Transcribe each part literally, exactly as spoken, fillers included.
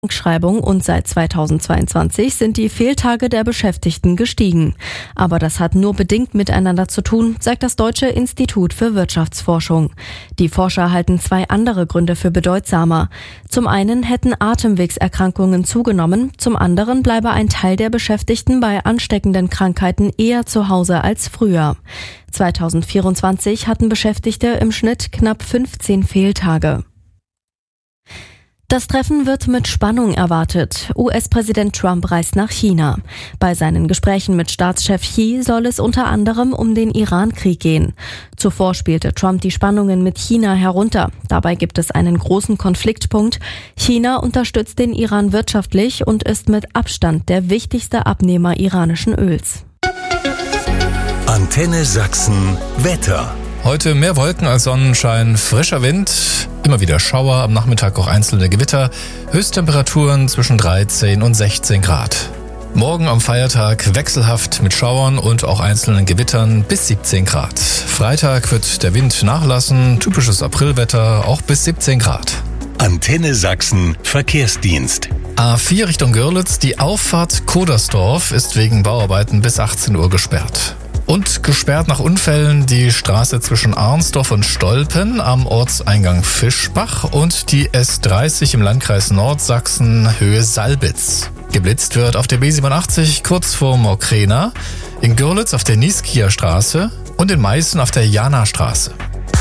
Krankschreibung und seit zweitausendzweiundzwanzig sind die Fehltage der Beschäftigten gestiegen. Aber das hat nur bedingt miteinander zu tun, sagt das Deutsche Institut für Wirtschaftsforschung. Die Forscher halten zwei andere Gründe für bedeutsamer. Zum einen hätten Atemwegserkrankungen zugenommen, zum anderen bleibe ein Teil der Beschäftigten bei ansteckenden Krankheiten eher zu Hause als früher. zweitausendvierundzwanzig hatten Beschäftigte im Schnitt knapp fünfzehn Fehltage. Das Treffen wird mit Spannung erwartet. U S-Präsident Trump reist nach China. Bei seinen Gesprächen mit Staatschef Xi soll es unter anderem um den Iran-Krieg gehen. Zuvor spielte Trump die Spannungen mit China herunter. Dabei gibt es einen großen Konfliktpunkt. China unterstützt den Iran wirtschaftlich und ist mit Abstand der wichtigste Abnehmer iranischen Öls. Antenne Sachsen Wetter. Heute mehr Wolken als Sonnenschein, frischer Wind, immer wieder Schauer, am Nachmittag auch einzelne Gewitter, Höchsttemperaturen zwischen dreizehn und sechzehn Grad. Morgen am Feiertag wechselhaft mit Schauern und auch einzelnen Gewittern bis siebzehn Grad. Freitag wird der Wind nachlassen, typisches Aprilwetter, auch bis siebzehn Grad. Antenne Sachsen Verkehrsdienst. A vier Richtung Görlitz, die Auffahrt Kodersdorf ist wegen Bauarbeiten bis achtzehn Uhr gesperrt. Und gesperrt nach Unfällen die Straße zwischen Arnsdorf und Stolpen am Ortseingang Fischbach und die S dreißig im Landkreis Nordsachsen Höhe Salbitz. Geblitzt wird auf der B siebenundachtzig kurz vor Mokrena, in Görlitz auf der Nieskieer Straße und in Meißen auf der Jana-Straße.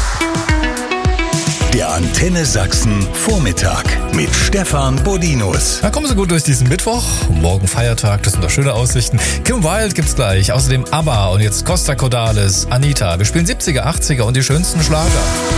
Der Antenne Sachsen Vormittag mit Stefan Bodinus. Na, kommen Sie gut durch diesen Mittwoch. Morgen Feiertag, das sind doch schöne Aussichten. Kim Wilde gibt's gleich. Außerdem ABBA und jetzt Costa Cordalis, Anita. Wir spielen siebziger, achtziger und die schönsten Schlager.